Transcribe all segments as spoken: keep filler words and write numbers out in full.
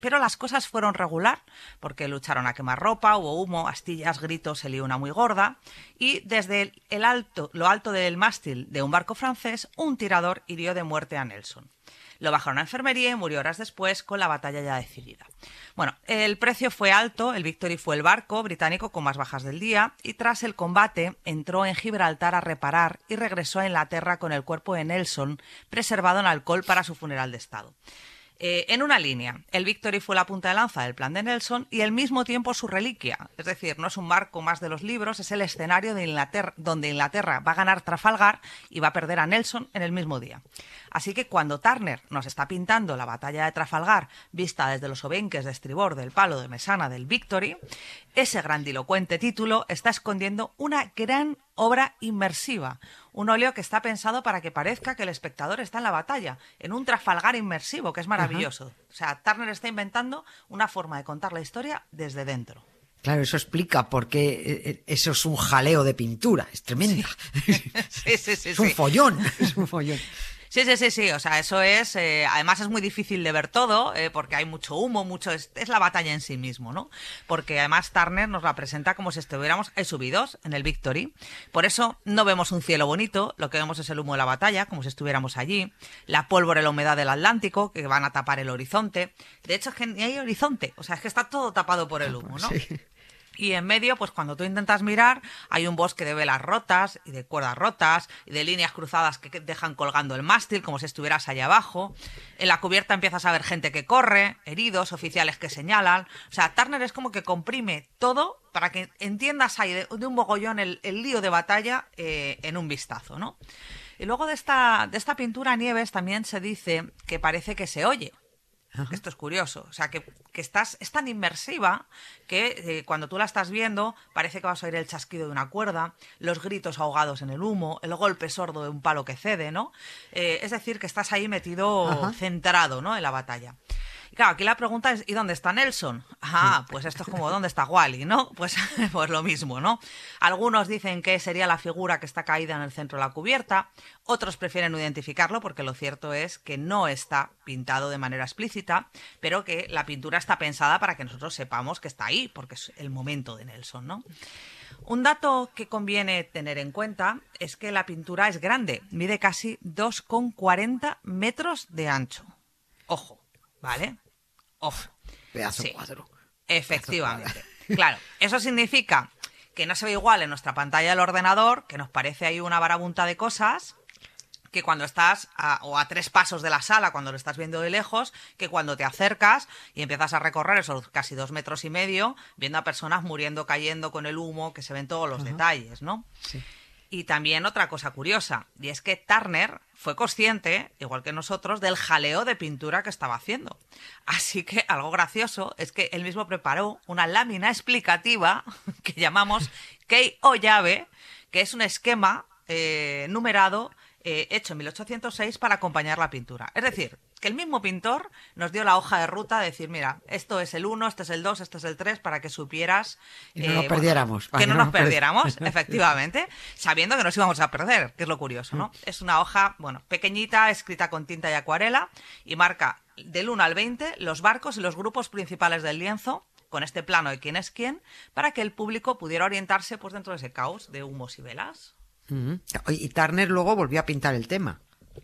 Pero las cosas fueron regular, porque lucharon a quemarropa, hubo humo, astillas, gritos, se lió una muy gorda, y desde el alto, lo alto del mástil de un barco francés, un tirador hirió de muerte a Nelson. Lo bajaron a enfermería y murió horas después con la batalla ya decidida. Bueno, el precio fue alto, el Victory fue el barco británico con más bajas del día, y tras el combate entró en Gibraltar a reparar y regresó a Inglaterra con el cuerpo de Nelson preservado en alcohol para su funeral de estado. Eh, en una línea, el Victory fue la punta de lanza del plan de Nelson y al mismo tiempo su reliquia. Es decir, no es un barco más de los libros, es el escenario de Inglaterra, donde Inglaterra va a ganar Trafalgar y va a perder a Nelson en el mismo día. Así que cuando Turner nos está pintando la batalla de Trafalgar vista desde los obenques de estribor del palo de mesana del Victory, ese grandilocuente título está escondiendo una gran obra inmersiva, un óleo que está pensado para que parezca que el espectador está en la batalla, en un Trafalgar inmersivo, que es maravilloso. Ajá. O sea, Turner está inventando una forma de contar la historia desde dentro. Claro, eso explica por qué eso es un jaleo de pintura, es tremenda. Sí, sí, sí. sí es un sí. follón, es un follón. Sí, sí, sí, sí, o sea, eso es, eh, además es muy difícil de ver todo, eh, porque hay mucho humo, mucho, es, es la batalla en sí mismo, ¿no? Porque además Turner nos la presenta como si estuviéramos eh, subidos en el Victory, por eso no vemos un cielo bonito, lo que vemos es el humo de la batalla, como si estuviéramos allí, la pólvora y la humedad del Atlántico, que van a tapar el horizonte, de hecho es que ni hay horizonte, o sea, es que está todo tapado por el humo, ¿no? Sí. Y en medio, pues cuando tú intentas mirar, hay un bosque de velas rotas y de cuerdas rotas y de líneas cruzadas que dejan colgando el mástil como si estuvieras allá abajo. En la cubierta empiezas a ver gente que corre, heridos, oficiales que señalan. O sea, Turner es como que comprime todo para que entiendas ahí de, de un mogollón el, el lío de batalla eh, en un vistazo, ¿no? Y luego de esta, de esta pintura Nieves también se dice que parece que se oye. Ajá. Esto es curioso, o sea, que, que estás, es tan inmersiva que eh, cuando tú la estás viendo parece que vas a oír el chasquido de una cuerda, los gritos ahogados en el humo, el golpe sordo de un palo que cede, ¿no? Eh, es decir, que estás ahí metido, Ajá. centrado, ¿no?, en la batalla. Y claro, aquí la pregunta es, ¿y dónde está Nelson? Ah, pues esto es como, ¿dónde está Wally, no? Pues, pues lo mismo, ¿no? Algunos dicen que sería la figura que está caída en el centro de la cubierta, otros prefieren no identificarlo porque lo cierto es que no está pintado de manera explícita, pero que la pintura está pensada para que nosotros sepamos que está ahí, porque es el momento de Nelson, ¿no? Un dato que conviene tener en cuenta es que la pintura es grande, mide casi dos coma cuarenta metros de ancho. Ojo. ¿Vale? Ojo. Pedazo sí, cuadro. Efectivamente. Pedazo Claro, eso significa que no se ve igual en nuestra pantalla del ordenador, que nos parece ahí una marabunta de cosas, que cuando estás a, o a tres pasos de la sala, cuando lo estás viendo de lejos, que cuando te acercas y empiezas a recorrer esos casi dos metros y medio, viendo a personas muriendo, cayendo con el humo, que se ven todos los Ajá. detalles, ¿no? Sí. Y también otra cosa curiosa, y es que Turner fue consciente, igual que nosotros, del jaleo de pintura que estaba haciendo. Así que algo gracioso es que él mismo preparó una lámina explicativa que llamamos key o llave, que es un esquema eh, numerado eh, hecho en mil ochocientos seis para acompañar la pintura. Es decir, que el mismo pintor nos dio la hoja de ruta de decir, mira, esto es el uno, este es el dos, este es el tres, para que supieras... Y no eh, nos perdiéramos. Bueno, que no, no nos perdiéramos, efectivamente, sabiendo que nos íbamos a perder, que es lo curioso, ¿no? Es una hoja, bueno, pequeñita, escrita con tinta y acuarela, y marca del uno al veinte los barcos y los grupos principales del lienzo, con este plano de quién es quién, para que el público pudiera orientarse pues dentro de ese caos de humos y velas. Uh-huh. Y Turner luego volvió a pintar el tema.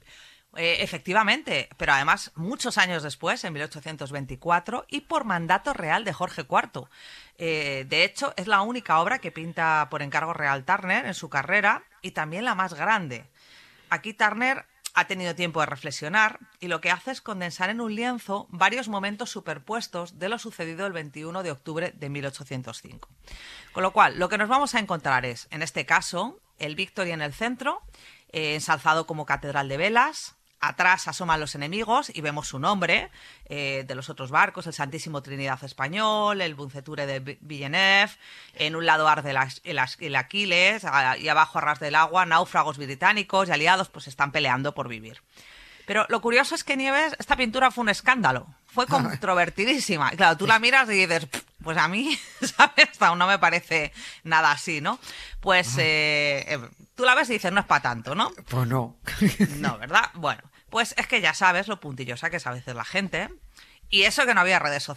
Eh, efectivamente, pero además muchos años después, en mil ochocientos veinticuatro, y por mandato real de Jorge cuarto. Eh, de hecho, es la única obra que pinta por encargo real Turner en su carrera y también la más grande. Aquí Turner ha tenido tiempo de reflexionar y lo que hace es condensar en un lienzo varios momentos superpuestos de lo sucedido el veintiuno de octubre de mil ochocientos cinco. Con lo cual, lo que nos vamos a encontrar es, en este caso, el Victory en el centro, eh, ensalzado como catedral de velas. Atrás asoman los enemigos y vemos su nombre, eh, de los otros barcos, el Santísimo Trinidad Español, el Bunceture de Villeneuve, en un lado arde el, el, el Aquiles y abajo a ras del agua náufragos británicos y aliados pues están peleando por vivir. Pero lo curioso es que Nieves, esta pintura fue un escándalo, fue controvertidísima. Y claro, tú la miras y dices, pues a mí, ¿sabes? Aún no me parece nada así, ¿no? Pues eh, eh, tú la ves y dices, no es para tanto, ¿no? Pues no. No, ¿verdad? Bueno, pues es que ya sabes lo puntillosa que es a veces la gente. Y eso que no había redes sociales.